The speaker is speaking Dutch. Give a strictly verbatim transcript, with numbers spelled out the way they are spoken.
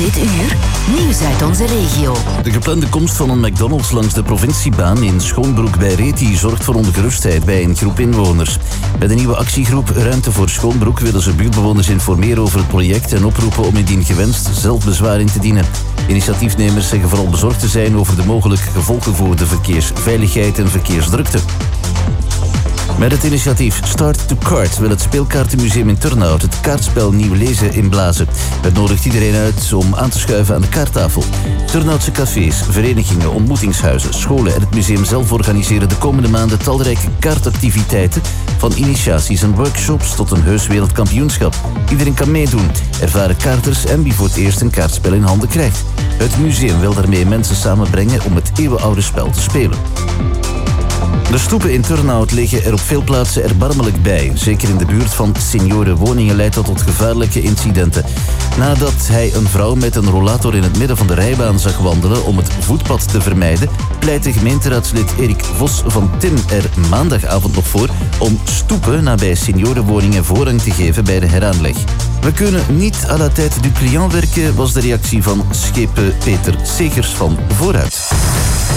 Dit uur, nieuws uit onze regio. De geplande komst van een McDonald's langs de provinciebaan in Schoonbroek bij Reti zorgt voor ongerustheid bij een groep inwoners. Bij de nieuwe actiegroep Ruimte voor Schoonbroek willen ze buurtbewoners informeren over het project en oproepen om indien gewenst zelf bezwaar in te dienen. Initiatiefnemers zeggen vooral bezorgd te zijn over de mogelijke gevolgen voor de verkeersveiligheid en verkeersdrukte. Met het initiatief Start to Kart wil het Speelkaartenmuseum in Turnhout het kaartspel Nieuw Lezen inblazen. Het nodigt iedereen uit om aan te schuiven aan de kaarttafel. Turnhoutse cafés, verenigingen, ontmoetingshuizen, scholen en het museum zelf organiseren de komende maanden talrijke kaartactiviteiten, van initiaties en workshops tot een heus wereldkampioenschap. Iedereen kan meedoen, ervaren kaarters en wie voor het eerst een kaartspel in handen krijgt. Het museum wil daarmee mensen samenbrengen om het eeuwenoude spel te spelen. De stoepen in Turnhout liggen er op veel plaatsen erbarmelijk bij. Zeker in de buurt van seniorenwoningen leidt dat tot gevaarlijke incidenten. Nadat hij een vrouw met een rollator in het midden van de rijbaan zag wandelen om het voetpad te vermijden, pleit de gemeenteraadslid Erik Vos van Tim er maandagavond nog voor om stoepen nabij seniorenwoningen voorrang te geven bij de heraanleg. We kunnen niet à la tête du client werken, was de reactie van schepen Peter Segers van Vooruit.